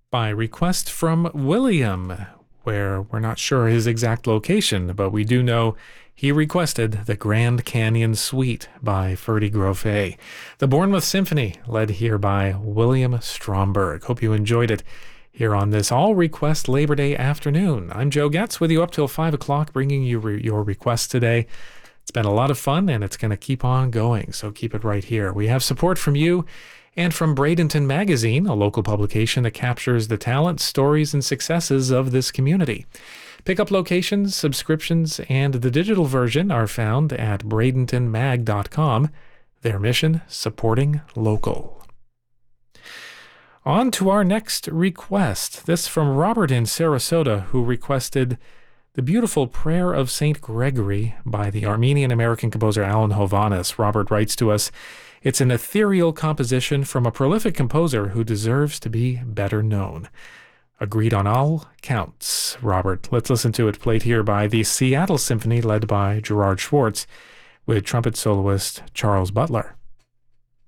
By request from William, where we're not sure his exact location, but we do know he requested the Grand Canyon Suite by Ferdy Grofé. The Bournemouth Symphony, led here by William Stromberg. Hope you enjoyed it here on this all-request Labor Day afternoon. I'm Joe Getz with you up till 5 o'clock, bringing you your requests today. It's been a lot of fun, and it's going to keep on going, so keep it right here. We have support from you and from Bradenton Magazine, a local publication that captures the talent, stories, and successes of this community. Pickup locations, subscriptions, and the digital version are found at bradentonmag.com. Their mission, supporting local. On to our next request. This from Robert in Sarasota, who requested the beautiful Prayer of St. Gregory by the Armenian-American composer Alan Hovhaness. Robert writes to us, "It's an ethereal composition from a prolific composer who deserves to be better known." Agreed on all counts, Robert. Let's listen to it, played here by the Seattle Symphony, led by Gerard Schwartz, with trumpet soloist Charles Butler.